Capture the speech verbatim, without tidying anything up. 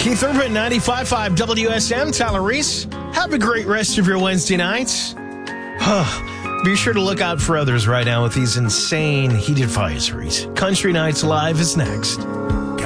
Keith Urban, ninety-five point five W S M, Tyler Reese. Have a great rest of your Wednesday nights. Be sure to look out for others right now with these insane heat advisories. Country Nights Live is next.